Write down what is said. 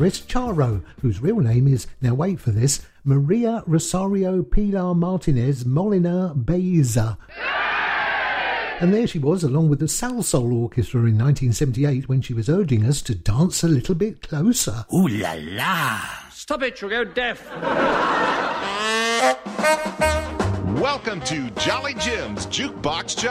guitarist Charo, whose real name is, now wait for this, Maria Rosario Pilar Martinez Molina Beza. And there she was, along with the Salsoul Orchestra in 1978, when she was urging us to dance a little bit closer. Ooh la la! Stop it, you'll go deaf. Welcome to Jolly Jim's Jukebox Show.